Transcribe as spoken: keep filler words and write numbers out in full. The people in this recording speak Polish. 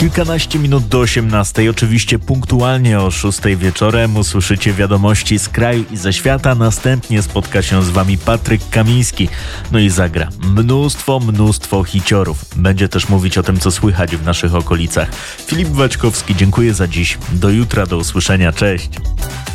Kilkanaście minut do osiemnastej, oczywiście punktualnie o szóstej wieczorem usłyszycie wiadomości z kraju i ze świata. Następnie spotka się z wami Patryk Kamiński. No i zagra mnóstwo, mnóstwo hiciorów. Będzie też mówić o tym, co słychać w naszych okolicach. Filip Waćkowski, dziękuję za dziś. Do jutra, do usłyszenia. Cześć.